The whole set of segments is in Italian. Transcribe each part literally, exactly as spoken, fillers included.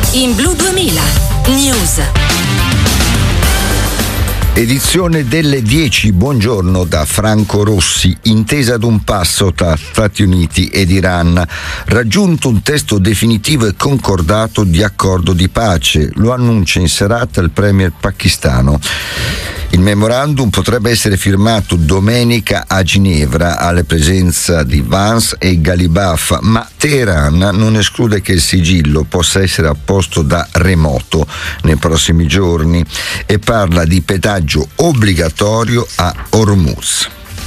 In Blu duemila News. Edizione delle dieci, buongiorno da Franco Rossi. Intesa ad un passo tra Stati Uniti ed Iran. Raggiunto un testo definitivo e concordato di accordo di pace. Lo annuncia in serata il premier pakistano. Il memorandum potrebbe essere firmato domenica a Ginevra alla presenza di Vance e Ghalibaf, ma Teheran non esclude che il sigillo possa essere apposto da remoto nei prossimi giorni e parla di pedaggio obbligatorio a Hormuz.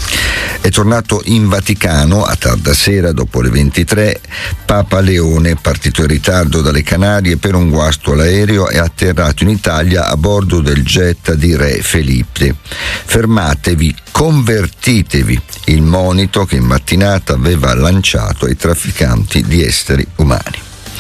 È tornato in Vaticano a tarda sera, dopo le ventitré, Papa Leone, partito in ritardo dalle Canarie per un guasto all'aereo, è atterrato in Italia a bordo del jet di Re Felipe. Fermatevi, convertitevi, il monito che in mattinata aveva lanciato ai trafficanti di esseri umani.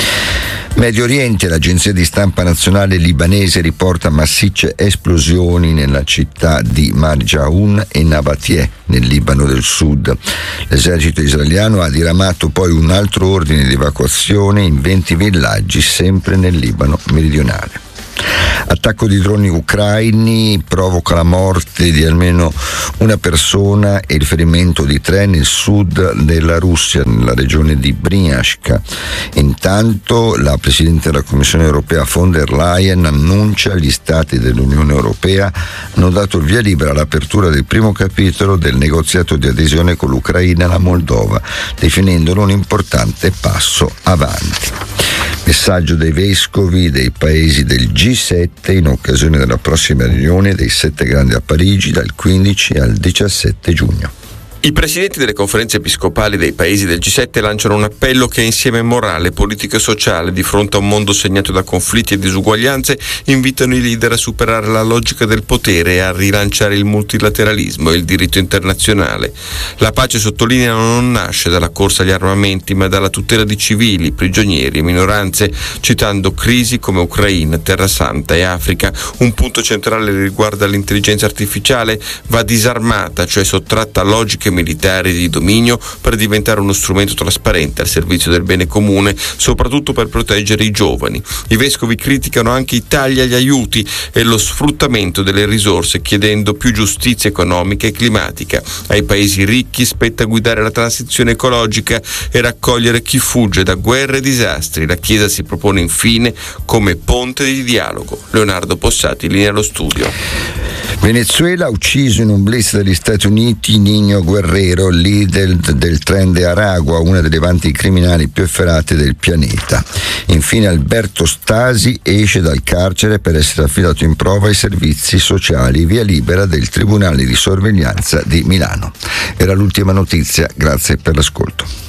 Medio Oriente, l'agenzia di stampa nazionale libanese riporta massicce esplosioni nella città di Marjaoun e Nabatie, nel Libano del Sud. L'esercito israeliano ha diramato poi un altro ordine di evacuazione in venti villaggi, sempre nel Libano meridionale. Attacco di droni ucraini provoca la morte di almeno una persona e il ferimento di tre nel sud della Russia, nella regione di Bryansk. Intanto la Presidente della Commissione europea von der Leyen annuncia gli Stati dell'Unione Europea hanno dato il via libera all'apertura del primo capitolo del negoziato di adesione con l'Ucraina e la Moldova, definendolo un importante passo avanti. Messaggio dei vescovi dei paesi del G sette in occasione della prossima riunione dei sette grandi a Parigi dal quindici al diciassette giugno. I presidenti delle conferenze episcopali dei paesi del G sette lanciano un appello che è insieme morale, politico e sociale. Di fronte a un mondo segnato da conflitti e disuguaglianze, invitano i leader a superare la logica del potere e a rilanciare il multilateralismo e il diritto internazionale. La pace, sottolineano, non nasce dalla corsa agli armamenti, ma dalla tutela di civili, prigionieri e minoranze, citando crisi come Ucraina, Terra Santa e Africa. Un punto centrale riguarda l'intelligenza artificiale, va disarmata, cioè sottratta a logiche militari di dominio per diventare uno strumento trasparente al servizio del bene comune, soprattutto per proteggere i giovani. I vescovi criticano anche i tagli agli aiuti e lo sfruttamento delle risorse, chiedendo più giustizia economica e climatica. Ai paesi ricchi spetta guidare la transizione ecologica e raccogliere chi fugge da guerre e disastri. La Chiesa si propone infine come ponte di dialogo. Leonardo Possati, linea allo studio. Venezuela, ucciso in un blitz dagli Stati Uniti Niño Guerrero, leader del Tren de Aragua, una delle bande criminali più efferate del pianeta. Infine Alberto Stasi esce dal carcere per essere affidato in prova ai servizi sociali, via libera del Tribunale di Sorveglianza di Milano. Era l'ultima notizia, grazie per l'ascolto.